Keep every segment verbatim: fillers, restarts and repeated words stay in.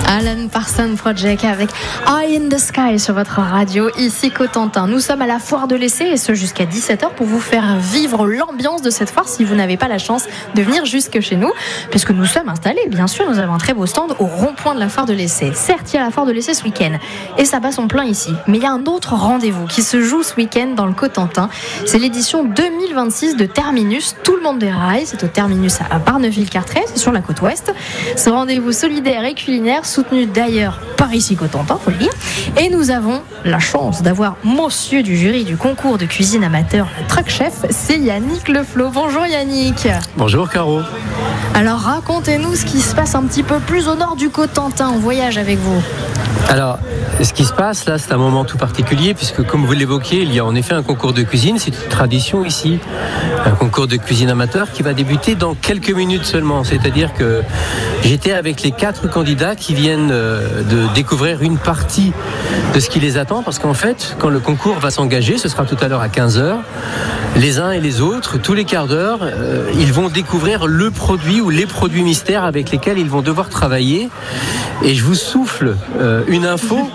Alan Parsons Project avec Eye in the Sky sur votre radio, ici Cotentin. Nous sommes à la foire de l'essai et ce jusqu'à dix-sept heures pour vous faire vivre l'ambiance de cette foire si vous n'avez pas la chance de venir jusque chez nous, puisque nous sommes installés, bien sûr, nous avons un très beau stand au rond-point de la foire de l'essai. Certes, il y a la foire de l'essai ce week-end et ça bat son plein ici, mais il y a un autre rendez-vous qui se joue ce week-end dans le Cotentin. C'est l'édition deux mille vingt-six de Terminus, tout le monde des rails. C'est au Terminus à Barneville-Carteret, c'est sur la côte ouest. Ce rendez-vous solidaire et culinaire soutenu d'ailleurs par ici Cotentin, faut le dire. Et nous avons la chance d'avoir monsieur du jury du concours de cuisine amateur Truck Chef, c'est Yannick Leflot. Bonjour Yannick. Bonjour Caro. Alors racontez-nous ce qui se passe un petit peu plus au nord du Cotentin. On voyage avec vous. Alors, ce qui se passe là, c'est un moment tout particulier puisque, comme vous l'évoquiez, il y a en effet un concours de cuisine. C'est une tradition ici, un concours de cuisine amateur qui va débuter dans quelques minutes seulement. C'est-à-dire que j'étais avec les quatre candidats qui viennent de découvrir une partie de ce qui les attend, parce qu'en fait, quand le concours va s'engager, ce sera tout à l'heure à quinze heures, les uns et les autres, tous les quarts d'heure, euh, ils vont découvrir le produit ou les produits mystères avec lesquels ils vont devoir travailler. Et je vous souffle euh, une info,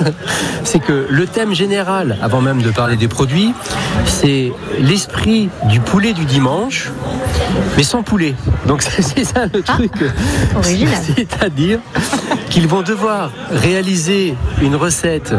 c'est que le thème général, avant même de parler des produits, c'est l'esprit du poulet du dimanche, mais sans poulet. Donc c'est, c'est ça le truc. Ah, original. C'est-à-dire qu'ils vont devoir réaliser une recette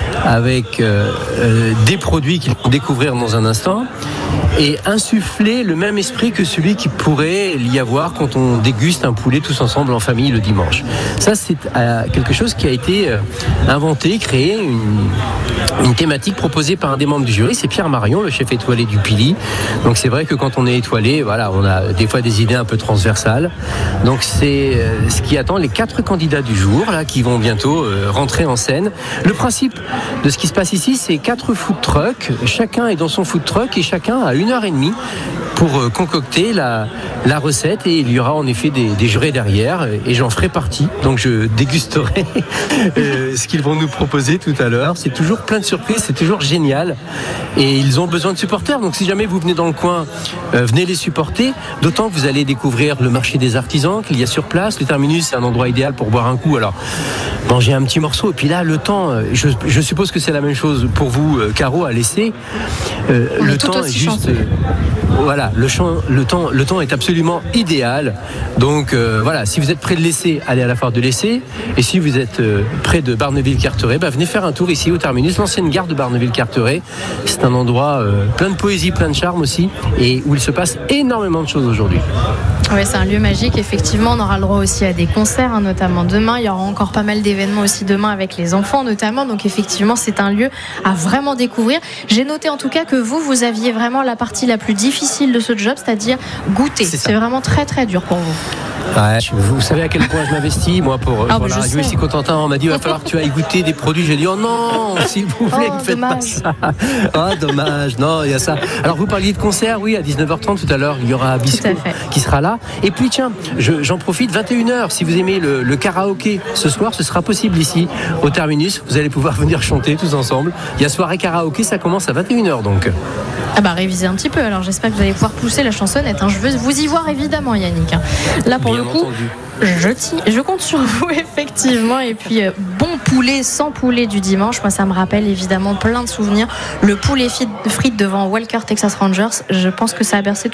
avec euh, euh, des produits qu'ils vont découvrir dans un instant et insuffler le même esprit que celui qui pourrait y avoir quand on déguste un poulet tous ensemble en famille le dimanche. Ça, c'est euh, quelque chose qui a été euh, inventé, créé, une, une thématique proposée par un des membres du jury. C'est Pierre Marion, le chef étoilé du Pili. Donc c'est vrai que quand on est étoilé, voilà, on a des fois des idées un peu transversales. Donc c'est euh, ce qui attend les quatre candidats du jour, là, qui vont bientôt euh, rentrer en scène. Le principe de ce qui se passe ici, c'est quatre food trucks. Chacun est dans son food truck et chacun a une heure et demie pour euh, concocter la, la recette, et il y aura en effet des, des jurés derrière et j'en ferai partie. Donc je dégusterai euh, ce qu'ils vont nous proposer tout à l'heure. C'est toujours plein de surprises, c'est toujours génial et ils ont besoin de supporters. Donc si jamais vous venez dans le coin, euh, venez les supporter, d'autant que vous allez découvrir le marché des artisans qu'il y a sur place. Le Terminus, c'est un endroit idéal pour boire un coup. Alors manger un petit morceau et puis là le temps, je, je suppose que c'est la même chose pour vous, Caro, à l'essai. Euh, le temps est juste... Euh, voilà, le, champ, le, temps, le temps est absolument idéal. Donc euh, voilà, si vous êtes près de l'essai, allez à la foire de l'essai. Et si vous êtes euh, près de Barneville-Carteret, bah, venez faire un tour ici au Terminus, l'ancienne gare de Barneville-Carteret. C'est un endroit euh, plein de poésie, plein de charme aussi, et où il se passe énormément de choses aujourd'hui. Oui, c'est un lieu magique. Effectivement, on aura le droit aussi à des concerts, hein, notamment demain. Il y aura encore pas mal d'événements aussi demain avec les enfants, notamment. Donc, effectivement, c'est un lieu à vraiment découvrir. J'ai noté en tout cas que vous, vous aviez vraiment la partie la plus difficile de ce job, c'est-à-dire goûter. C'est, c'est vraiment très, très dur pour vous. Ouais, vous savez à quel point je m'investis, moi, pour, ah, pour la radio ici Cotentin. On m'a dit, il va falloir que tu ailles goûter des produits. J'ai dit, oh non, s'il vous plaît, oh, ne faites dommage. pas ça. Oh, dommage. Non, il y a ça. Alors, vous parliez de concert, oui, à dix-neuf heures trente tout à l'heure, il y aura Abisco qui sera là. Et puis, tiens, je, j'en profite, vingt et une heures, si vous aimez le, le karaoké ce soir, ce sera possible ici, au Terminus. Vous allez pouvoir venir chanter tous ensemble. Il y a soirée karaoké, ça commence à vingt et une heures, donc. Ah bah, révisez un petit peu. Alors, j'espère que vous allez pouvoir pousser la chansonnette. Hein. Je veux vous y voir, évidemment, Yannick. Là, pour Bien le coup, entendu. Je, je compte sur vous, effectivement. Et puis, euh, bon poulet sans poulet du dimanche. Moi, ça me rappelle évidemment plein de souvenirs. Le poulet frites devant Walker Texas Rangers, je pense que ça a bercé tout